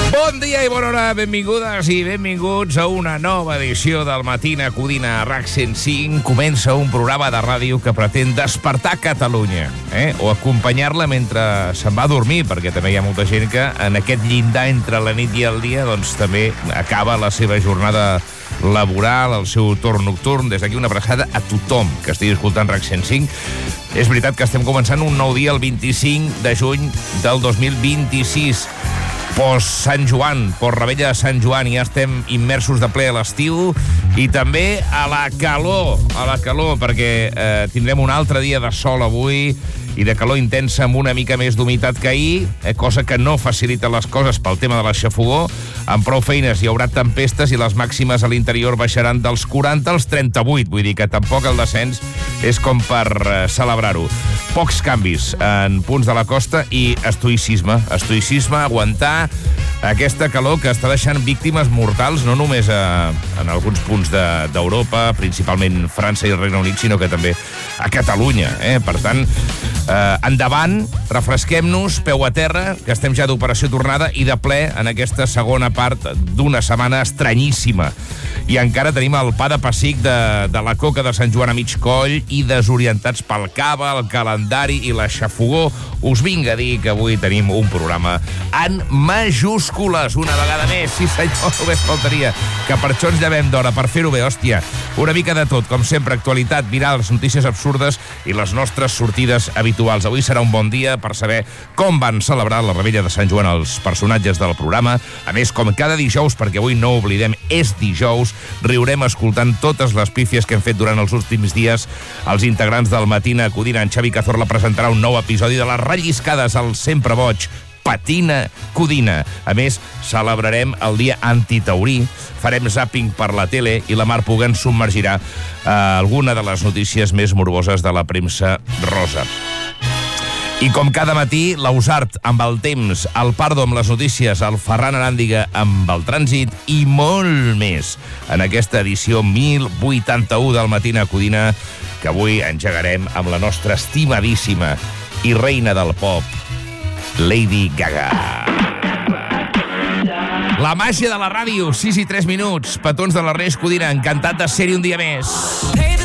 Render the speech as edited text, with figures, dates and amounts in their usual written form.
Bon dia i bona hora, benvingudes i benvinguts a una nova edició del Matina Codina a RAC 105. Comença un programa de ràdio que pretén despertar Catalunya, o acompanyar-la mentre se'n va a dormir, perquè també hi ha molta gent que en aquest llindar entre la nit i el dia doncs també acaba la seva jornada laboral, el seu torn nocturn. Des d'aquí una abraçada a tothom que estigui escoltant RAC 105. És veritat que estem començant un nou dia el 25 de juny del 2026. Post Sant Joan, post Rebella de Sant Joan, ja estem immersos de ple a l'estiu i també a la calor, perquè tindrem un altre dia de sol avui i de calor intensa amb una mica més d'humitat que ahir, cosa que no facilita les coses pel tema de la xafogor. Amb prou feines hi haurà tempestes i les màximes a l'interior baixaran dels 40 als 38, vull dir que tampoc el descens és com per celebrar-ho. Pocs canvis en punts de la costa i estoïcisme, aguantar aquesta calor que està deixant víctimes mortals, no només en alguns punts d'Europa, principalment França i el Regne Unit, sinó que també a Catalunya. Per tant, endavant, refresquem-nos, peu a terra, que estem ja d'operació tornada i de ple en aquesta segona part d'una setmana estranyíssima. I encara tenim el pa de pessic de la coca de Sant Joan a mig coll i desorientats pel cava, el calendari i la xafogor. Us vinc a dir que avui tenim un programa en majúscules, una vegada més. Sí, senyor, només faltaria, que per això ens llevem d'hora, per fer-ho bé, hòstia. Una mica de tot, com sempre, actualitat, virals, notícies absurdes i les nostres sortides habituals. Avui serà un bon dia per saber com van celebrar la Rebella de Sant Joan els personatges del programa. A més, com cada dijous, perquè avui no oblidem, és dijous, riurem escoltant totes les pífies que hem fet durant els últims dies. Els integrants del Matina Codina, en Xavi Cazorla, presentarà un nou episodi de les relliscades al sempre boig Patina Codina. A més, celebrarem el dia antitaurí, farem zàping per la tele i la Mar Puga ens submergirà alguna de les notícies més morboses de la premsa rosa. I com cada matí, l'Ausart amb el temps, el Pardo amb les notícies, el Ferran Aràndiga amb el trànsit i molt més en aquesta edició 1081 del Matina Codina, que avui engegarem amb la nostra estimadíssima i reina del pop, Lady Gaga. La màgia de la ràdio, 6 i 3 minuts. Petons de la Reis Codina, encantat de ser-hi un dia més.